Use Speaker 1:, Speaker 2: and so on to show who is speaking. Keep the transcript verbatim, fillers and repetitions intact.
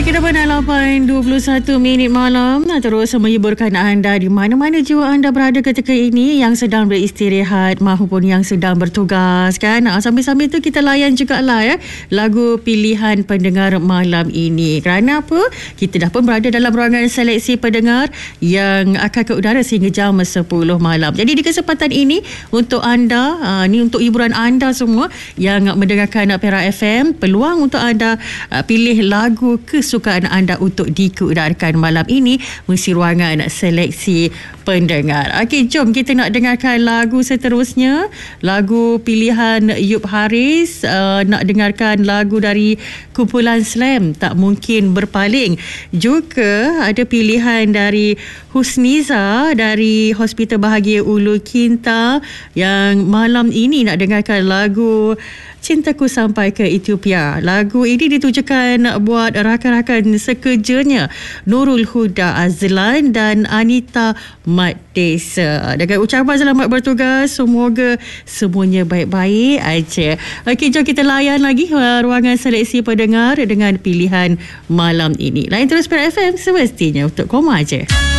Speaker 1: kita pada lapan dua puluh satu minit malam terus menghiburkan anda di mana-mana jua anda berada ketika ini, yang sedang beristirahat maupun yang sedang bertugas kan. Sambil-sambil tu kita layan juga lah ya lagu pilihan pendengar malam ini. Kerana apa? Kita dah pun berada dalam ruangan seleksi pendengar yang akan ke udara sehingga jam sepuluh malam. Jadi di kesempatan ini untuk anda, uh, ni untuk hiburan anda semua yang mendengarkan Perak F M, peluang untuk anda uh, pilih lagu kesukaan anda untuk dikudarkan malam ini mesti ruangan seleksi pendengar. Okey, jom kita nak dengarkan lagu seterusnya, lagu pilihan Yub Haris. Uh, nak dengarkan lagu dari kumpulan Slam, Tak Mungkin Berpaling. Juga ada pilihan dari Husniza dari Hospital Bahagia Ulu Kinta yang malam ini nak dengarkan lagu Cintaku Sampai ke Ethiopia. Lagu ini ditujukan buat rakan-rakan sekerjanya Nurul Huda Azlan dan Anita Mat Desa. Dengan ucapan selamat bertugas, semoga semuanya baik-baik aja. Okey, jom kita layan lagi ruangan seleksi pendengar dengan pilihan malam ini. Lain terus Perak F M semestinya untuk koma aja.